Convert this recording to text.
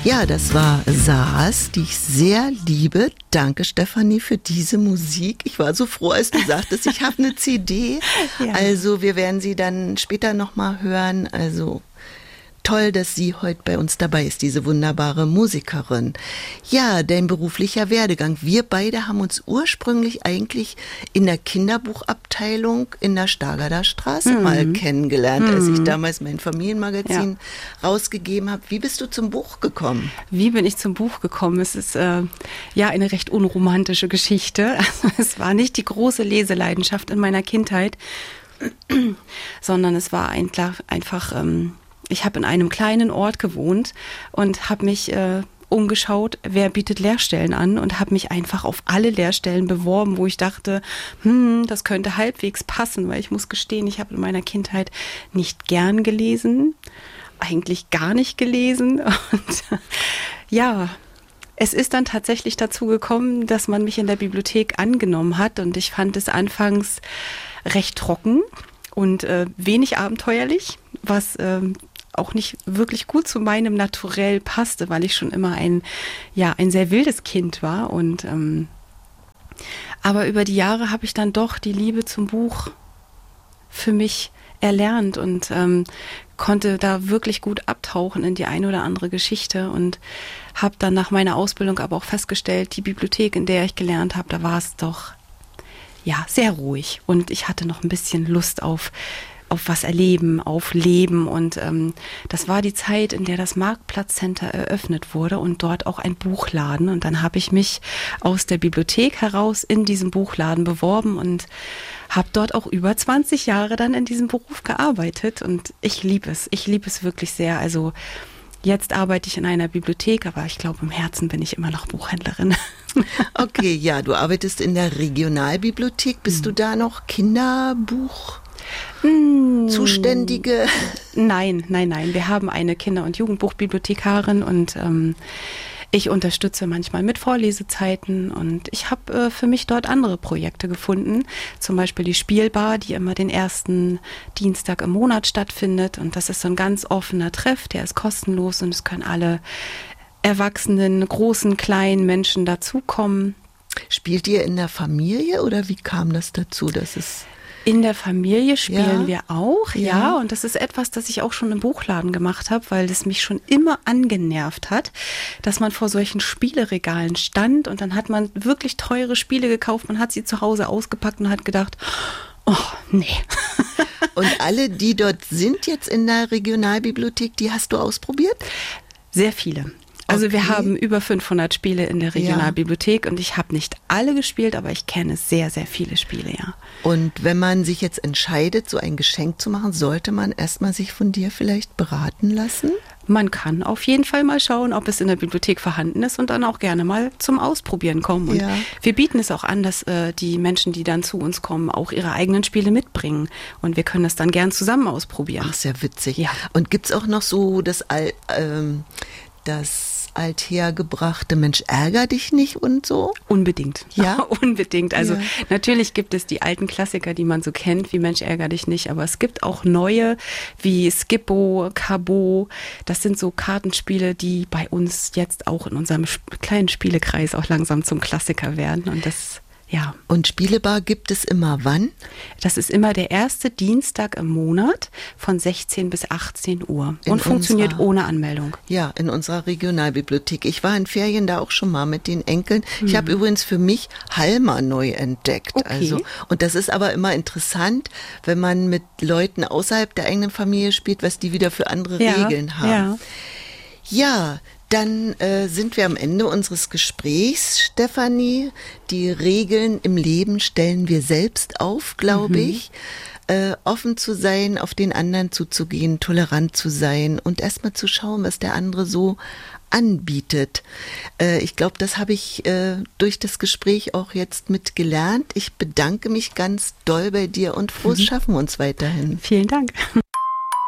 Ja, das war Saas, die ich sehr liebe. Danke, Stefanie, für diese Musik. Ich war so froh, als du sagtest, ich habe eine CD. Ja. Also wir werden sie dann später nochmal hören. Also toll, dass sie heute bei uns dabei ist, diese wunderbare Musikerin. Ja, dein beruflicher Werdegang. Wir beide haben uns ursprünglich eigentlich in der Kinderbuchabteilung in der Stargarder Straße mal kennengelernt, als ich damals mein Familienmagazin rausgegeben habe. Wie bist du zum Buch gekommen? Wie bin ich zum Buch gekommen? Es ist eine recht unromantische Geschichte. Also, es war nicht die große Leseleidenschaft in meiner Kindheit, sondern es war einfach ich habe in einem kleinen Ort gewohnt und habe mich umgeschaut, wer bietet Lehrstellen an, und habe mich einfach auf alle Lehrstellen beworben, wo ich dachte, das könnte halbwegs passen, weil ich muss gestehen, ich habe in meiner Kindheit nicht gern gelesen, eigentlich gar nicht gelesen, und es ist dann tatsächlich dazu gekommen, dass man mich in der Bibliothek angenommen hat, und ich fand es anfangs recht trocken und wenig abenteuerlich, was auch nicht wirklich gut zu meinem Naturell passte, weil ich schon immer ein sehr wildes Kind war. Und aber über die Jahre habe ich dann doch die Liebe zum Buch für mich erlernt und konnte da wirklich gut abtauchen in die eine oder andere Geschichte, und habe dann nach meiner Ausbildung aber auch festgestellt, die Bibliothek, in der ich gelernt habe, da war es doch sehr ruhig, und ich hatte noch ein bisschen Lust auf was erleben, auf Leben, und das war die Zeit, in der das Marktplatzcenter eröffnet wurde und dort auch ein Buchladen, und dann habe ich mich aus der Bibliothek heraus in diesem Buchladen beworben und habe dort auch über 20 Jahre dann in diesem Beruf gearbeitet, und ich liebe es wirklich sehr. Also jetzt arbeite ich in einer Bibliothek, aber ich glaube, im Herzen bin ich immer noch Buchhändlerin. Okay, ja, du arbeitest in der Regionalbibliothek. Bist du da noch Kinderbuch Zuständige? Nein. Wir haben eine Kinder- und Jugendbuchbibliothekarin, und ich unterstütze manchmal mit Vorlesezeiten, und ich habe für mich dort andere Projekte gefunden, zum Beispiel die Spielbar, die immer den ersten Dienstag im Monat stattfindet, und das ist so ein ganz offener Treff, der ist kostenlos, und es können alle erwachsenen, großen, kleinen Menschen dazukommen. Spielt ihr in der Familie, oder wie kam das dazu, dass es... In der Familie spielen wir auch, und das ist etwas, das ich auch schon im Buchladen gemacht habe, weil es mich schon immer angenervt hat, dass man vor solchen Spieleregalen stand, und dann hat man wirklich teure Spiele gekauft, man hat sie zu Hause ausgepackt und hat gedacht, oh, nee. Und alle, die dort sind jetzt in der Regionalbibliothek, die hast du ausprobiert? Sehr viele. Also wir haben über 500 Spiele in der Regionalbibliothek, und ich habe nicht alle gespielt, aber ich kenne sehr, sehr viele Spiele, ja. Und wenn man sich jetzt entscheidet, so ein Geschenk zu machen, sollte man erstmal sich von dir vielleicht beraten lassen? Man kann auf jeden Fall mal schauen, ob es in der Bibliothek vorhanden ist, und dann auch gerne mal zum Ausprobieren kommen. Und wir bieten es auch an, dass die Menschen, die dann zu uns kommen, auch ihre eigenen Spiele mitbringen. Und wir können das dann gern zusammen ausprobieren. Ach, sehr witzig. Ja. Und gibt's auch noch so das althergebrachte Mensch, ärger dich nicht und so? Unbedingt. Ja? Unbedingt. Also natürlich gibt es die alten Klassiker, die man so kennt, wie Mensch, ärger dich nicht, aber es gibt auch neue, wie Skippo, Cabo. Das sind so Kartenspiele, die bei uns jetzt auch in unserem kleinen Spielekreis auch langsam zum Klassiker werden, und das... Ja. Und Spielebar gibt es immer wann? Das ist immer der erste Dienstag im Monat von 16 bis 18 Uhr und funktioniert ohne Anmeldung. Ja, in unserer Regionalbibliothek. Ich war in Ferien da auch schon mal mit den Enkeln. Ich habe übrigens für mich Halma neu entdeckt. Okay. Also, und das ist aber immer interessant, wenn man mit Leuten außerhalb der eigenen Familie spielt, was die wieder für andere Regeln haben. Ja, dann sind wir am Ende unseres Gesprächs, Stefanie. Die Regeln im Leben stellen wir selbst auf, glaube ich. Offen zu sein, auf den anderen zuzugehen, tolerant zu sein und erstmal zu schauen, was der andere so anbietet. Ich glaube, das habe ich durch das Gespräch auch jetzt mitgelernt. Ich bedanke mich ganz doll bei dir und frohes Schaffen uns weiterhin. Vielen Dank.